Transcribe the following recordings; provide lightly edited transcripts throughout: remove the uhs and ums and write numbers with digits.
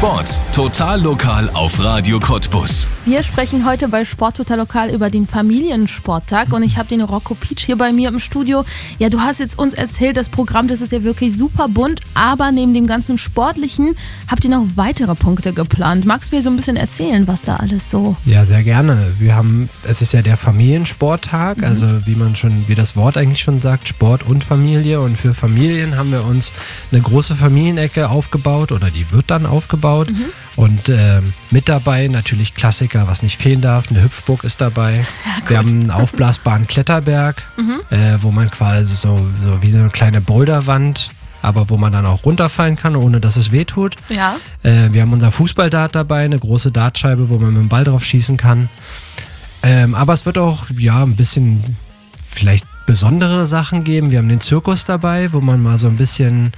Sport total lokal auf Radio Cottbus. Wir sprechen heute bei Sport total lokal über den Familiensporttag und ich habe den Rocco Pietsch hier bei mir im Studio. Ja, du hast jetzt uns erzählt, das Programm, das ist ja wirklich super bunt, aber neben dem ganzen Sportlichen habt ihr noch weitere Punkte geplant. Magst du mir so ein bisschen erzählen, was da alles so... Ja, sehr gerne. Es ist ja der Familiensporttag, also wie das Wort eigentlich schon sagt, Sport und Familie, und für Familien haben wir uns eine große Familienecke aufgebaut, oder die wird dann aufgebaut, und mit dabei natürlich Klassiker, was nicht fehlen darf, eine Hüpfburg ist dabei. Wir haben einen aufblasbaren Kletterberg, wo man quasi so wie so eine kleine Boulderwand, aber wo man dann auch runterfallen kann, ohne dass es wehtut. Ja. Wir haben unser Fußballdart dabei, eine große Dartscheibe, wo man mit dem Ball drauf schießen kann. Aber es wird auch ein bisschen vielleicht besondere Sachen geben. Wir haben den Zirkus dabei, wo man mal so ein bisschen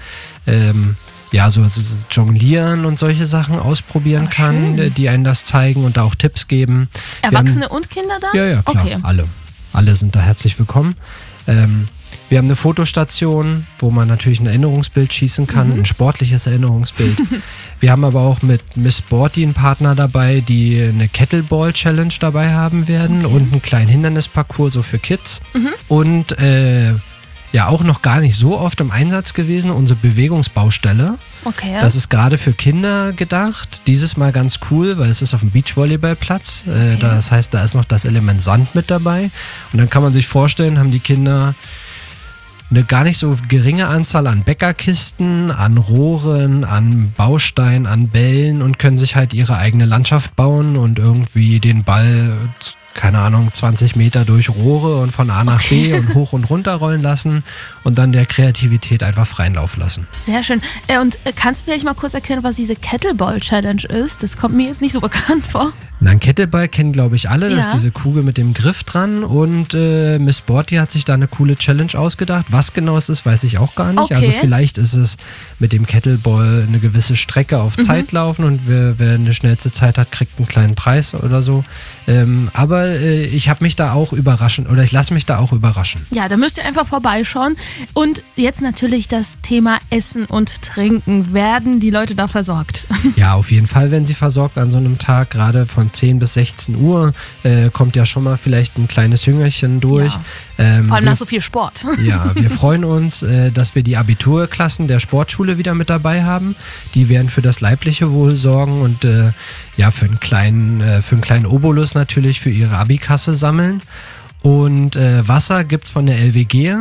so jonglieren und solche Sachen ausprobieren kann, schön. Die einen das zeigen und da auch Tipps geben. Erwachsene und Kinder da? Ja, klar. Okay. Alle sind da herzlich willkommen. Wir haben eine Fotostation, wo man natürlich ein Erinnerungsbild schießen kann, ein sportliches Erinnerungsbild. Wir haben aber auch mit Miss Sporty einen Partner dabei, die eine Kettleball-Challenge dabei haben werden und einen kleinen Hindernisparcours so für Kids. Und auch noch gar nicht so oft im Einsatz gewesen, unsere Bewegungsbaustelle. Okay. Das ist gerade für Kinder gedacht. Dieses Mal ganz cool, weil es ist auf dem Beachvolleyballplatz. Das heißt, da ist noch das Element Sand mit dabei. Und dann kann man sich vorstellen, haben die Kinder eine gar nicht so geringe Anzahl an Bäckerkisten, an Rohren, an Bausteinen, an Bällen und können sich halt ihre eigene Landschaft bauen und irgendwie den Ball, keine Ahnung, 20 Meter durch Rohre und von A nach B und hoch und runter rollen lassen und dann der Kreativität einfach freien Lauf lassen. Sehr schön. Und kannst du vielleicht mal kurz erklären, was diese Kettleball-Challenge ist? Das kommt mir jetzt nicht so bekannt vor. Nein, Kettleball kennen, glaube ich, alle. Das ist diese Kugel mit dem Griff dran. Und Miss Sporty hat sich da eine coole Challenge ausgedacht. Was genau es ist, weiß ich auch gar nicht. Okay. Also vielleicht ist es mit dem Kettleball eine gewisse Strecke auf Zeit laufen und wer eine schnellste Zeit hat, kriegt einen kleinen Preis oder so. Aber ich lasse mich da auch überraschen. Ja, da müsst ihr einfach vorbeischauen. Und jetzt natürlich das Thema Essen und Trinken. Werden die Leute da versorgt? Ja, auf jeden Fall werden sie versorgt an so einem Tag. Gerade von 10 bis 16 Uhr kommt ja schon mal vielleicht ein kleines Jüngerchen durch. Ja. Vor allem nach so viel Sport. Ja, wir freuen uns, dass wir die Abiturklassen der Sportschule wieder mit dabei haben. Die werden für das leibliche Wohl sorgen und für einen kleinen Obolus natürlich für ihre Abikasse sammeln. Und Wasser gibt's von der LWG.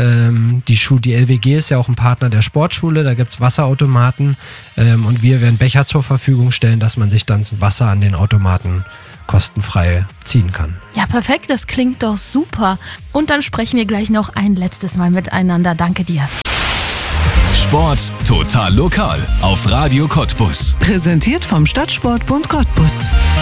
Die LWG ist ja auch ein Partner der Sportschule, da gibt's Wasserautomaten und wir werden Becher zur Verfügung stellen, dass man sich dann Wasser an den Automaten kostenfrei ziehen kann. Ja, perfekt, das klingt doch super. Und dann sprechen wir gleich noch ein letztes Mal miteinander. Danke dir. Sport total lokal auf Radio Cottbus. Präsentiert vom Stadtsportbund Cottbus.